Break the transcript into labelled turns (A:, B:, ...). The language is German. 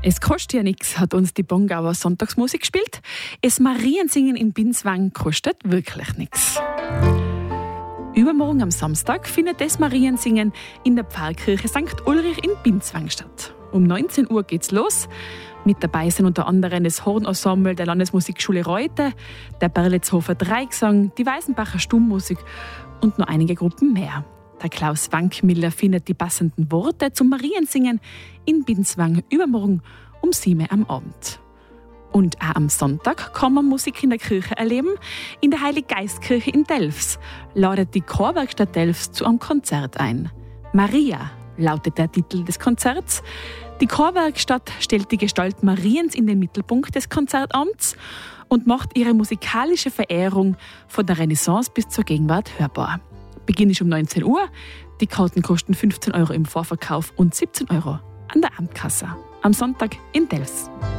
A: Es kostet ja nichts, hat uns die Bongauer Sonntagsmusik gespielt. Es Mariensingen in Binswang kostet wirklich nichts. Übermorgen am Samstag findet das Mariensingen in der Pfarrkirche St. Ulrich in Binswang statt. Um 19 Uhr geht's los. Mit dabei sind unter anderem das Hornensemble der Landesmusikschule Reute, der Berlitzhofer Dreigesang, die Weißenbacher Stummmusik und noch einige Gruppen mehr. Der Klaus Wankmiller findet die passenden Worte zum Mariensingen in Binswang übermorgen um 7 Uhr am Abend. Und auch am Sonntag kann man Musik in der Kirche erleben. In der Heiliggeistkirche in Delfs ladet die Chorwerkstatt Delfs zu einem Konzert ein. Maria lautet der Titel des Konzerts. Die Chorwerkstatt stellt die Gestalt Mariens in den Mittelpunkt des Konzertamts und macht ihre musikalische Verehrung von der Renaissance bis zur Gegenwart hörbar. Beginn ist um 19 Uhr. Die Karten kosten 15 € im Vorverkauf und 17 € an der Amtkasse. Am Sonntag in Delfs.